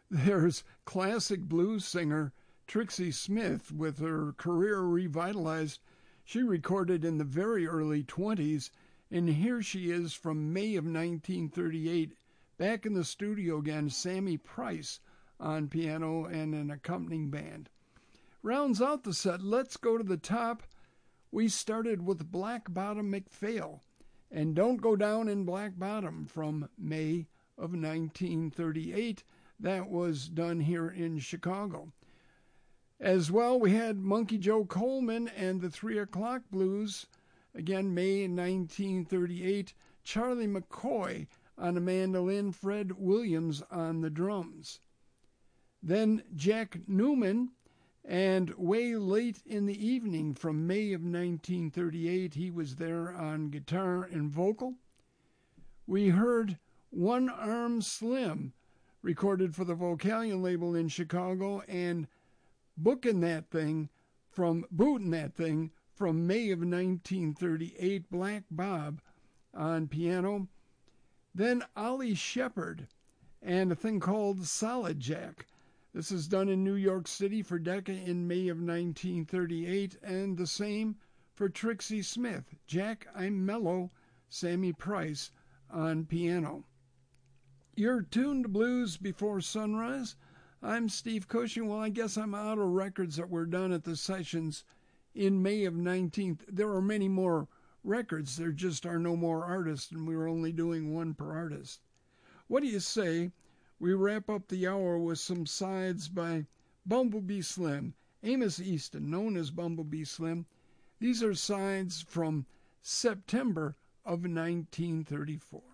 There's classic blues singer Trixie Smith with her career revitalized. She recorded in the very early 20s, and here she is from May of 1938, back in the studio again, Sammy Price on piano and an accompanying band. Rounds out the set, let's go to the top. We started with Black Bottom McPhail and Don't Go Down in Black Bottom from May of 1938. That was done here in Chicago. As well, we had Monkey Joe Coleman and the 3 O'Clock Blues, again May 1938. Charlie McCoy on the mandolin, Fred Williams on the drums. Then Jack Newman and Way Late in the Evening from May of 1938. He was there on guitar and vocal. We heard One Arm Slim, recorded for the Vocalion label in Chicago, and Bootin' That Thing from May of 1938, Black Bob on piano. Then Ollie Shepherd and a thing called Solid Jack. This is done in New York City for Decca in May of 1938, and the same for Trixie Smith. Jack, I'm Mellow, Sammy Price on piano. You're tuned to Blues Before Sunrise. I'm Steve Cushing. Well, I guess I'm out of records that were done at the sessions in May of 19th. There are many more records. There just are no more artists, and we were only doing one per artist. What do you say we wrap up the hour with some sides by Bumblebee Slim, Amos Easton, known as Bumblebee Slim. These are sides from September of 1934.